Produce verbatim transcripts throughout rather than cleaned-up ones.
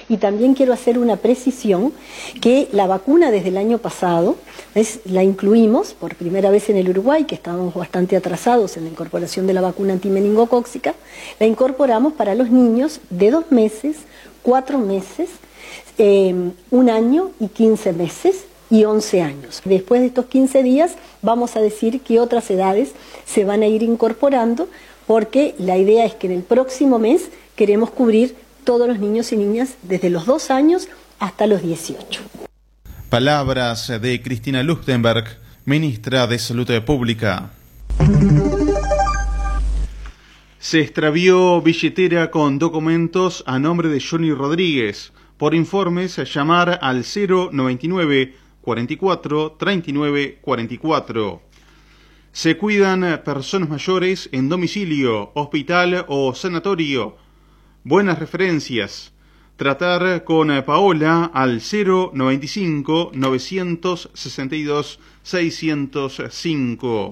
Y también quiero hacer una precisión, que la vacuna desde el año pasado, es, la incluimos por primera vez en el Uruguay, que estábamos bastante atrasados en la incorporación de la vacuna antimeningocócica, la incorporamos para los niños de dos meses, cuatro meses, eh, un año y quince meses y once años. Después de estos quince días vamos a decir que otras edades se van a ir incorporando, porque la idea es que en el próximo mes queremos cubrir todos los niños y niñas desde los dos años hasta los dieciocho. Palabras de Cristina Luchtenberg, ministra de Salud Pública. Se extravió billetera con documentos a nombre de Johnny Rodríguez. Por informes, llamar al cero noventa y nueve, cuarenta y cuatro, treinta y nueve, cuarenta y cuatro. Se cuidan personas mayores en domicilio, hospital o sanatorio. Buenas referencias. Tratar con Paola al cero noventa y cinco, novecientos sesenta y dos, seiscientos cinco.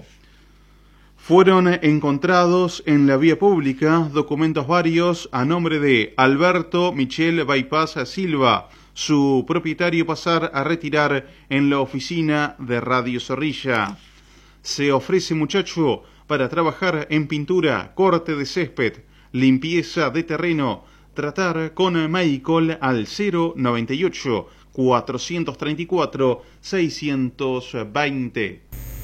Fueron encontrados en la vía pública documentos varios a nombre de Alberto Michel Bypass Silva, su propietario pasar a retirar en la oficina de Radio Zorrilla. Se ofrece muchacho para trabajar en pintura, corte de césped, limpieza de terreno. Tratar con Michael al cero noventa y ocho, cuatrocientos treinta y cuatro, seiscientos veinte.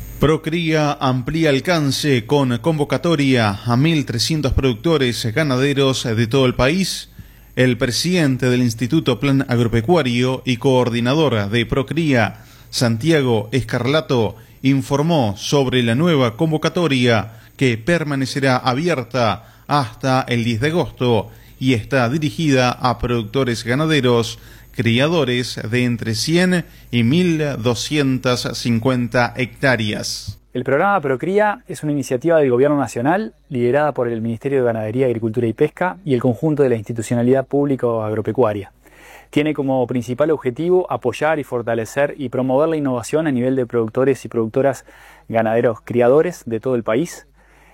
Procría amplía alcance con convocatoria a mil trescientos productores ganaderos de todo el país. El presidente del Instituto Plan Agropecuario y coordinador de Procría, Santiago Escarlato, informó sobre la nueva convocatoria que permanecerá abierta hasta el diez de agosto y está dirigida a productores ganaderos, criadores de entre cien y mil doscientas cincuenta hectáreas. El programa Procría es una iniciativa del Gobierno Nacional liderada por el Ministerio de Ganadería, Agricultura y Pesca y el conjunto de la institucionalidad público-agropecuaria. Tiene como principal objetivo apoyar y fortalecer y promover la innovación a nivel de productores y productoras ganaderos criadores de todo el país.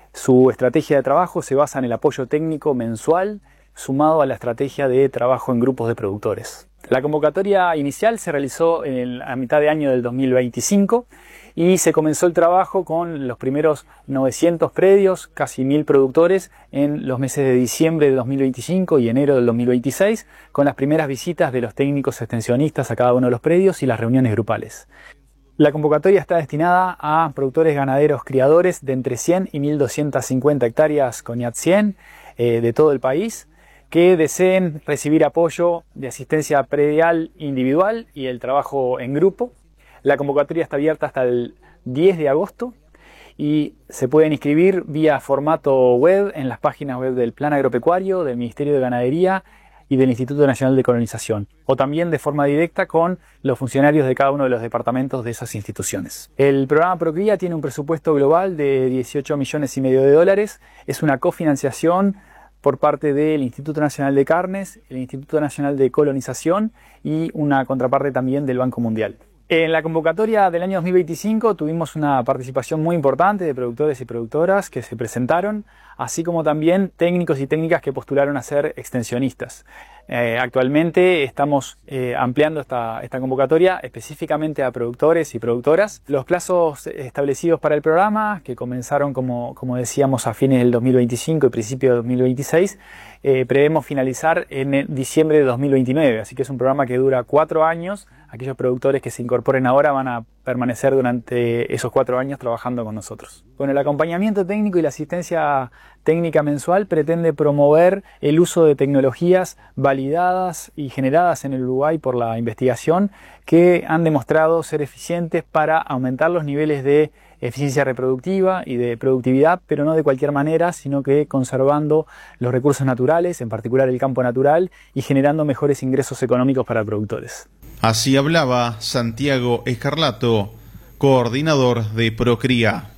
Su estrategia de trabajo se basa en el apoyo técnico mensual sumado a la estrategia de trabajo en grupos de productores. La convocatoria inicial se realizó en la mitad de año del dos mil veinticinco y se comenzó el trabajo con los primeros novecientos predios, casi mil productores, en los meses de diciembre de dos mil veinticinco y enero del dos mil veintiséis, con las primeras visitas de los técnicos extensionistas a cada uno de los predios y las reuniones grupales. La convocatoria está destinada a productores ganaderos criadores de entre cien y mil doscientas cincuenta hectáreas con I A T cien eh, de todo el país, que deseen recibir apoyo de asistencia predial individual y el trabajo en grupo. La convocatoria está abierta hasta el diez de agosto y se pueden inscribir vía formato web en las páginas web del Plan Agropecuario, del Ministerio de Ganadería y del Instituto Nacional de Colonización, o también de forma directa con los funcionarios de cada uno de los departamentos de esas instituciones. El programa Procría tiene un presupuesto global de dieciocho millones y medio de dólares. Es una cofinanciación por parte del Instituto Nacional de Carnes, el Instituto Nacional de Colonización y una contraparte también del Banco Mundial. En la convocatoria del año dos mil veinticinco tuvimos una participación muy importante de productores y productoras que se presentaron, así como también técnicos y técnicas que postularon a ser extensionistas. Eh, actualmente estamos eh, ampliando esta, esta convocatoria específicamente a productores y productoras. Los plazos establecidos para el programa, que comenzaron como, como decíamos a fines del dos mil veinticinco y principio de dos mil veintiséis, eh, prevemos finalizar en diciembre de dos mil veintinueve, así que es un programa que dura cuatro años. Aquellos productores que se incorporen ahora van a permanecer durante esos cuatro años trabajando con nosotros. Con el acompañamiento técnico y la asistencia técnica mensual pretende promover el uso de tecnologías validadas y generadas en el Uruguay por la investigación que han demostrado ser eficientes para aumentar los niveles de eficiencia reproductiva y de productividad, pero no de cualquier manera, sino que conservando los recursos naturales, en particular el campo natural, y generando mejores ingresos económicos para productores. Así hablaba Santiago Escarlato, coordinador de Procría.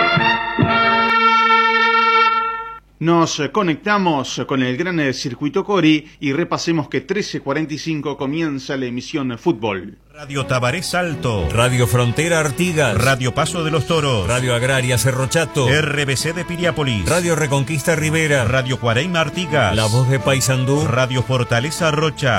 Nos conectamos con el gran circuito Cori y repasemos que trece cuarenta y cinco comienza la emisión Fútbol. Radio Tabaré Salto, Radio Frontera Artigas, Radio Paso de los Toros, Radio Agraria Cerro Chato, R B C de Piriápolis, Radio Reconquista Rivera, Radio Cuareima Artigas, La Voz de Paysandú, Radio Fortaleza Rocha.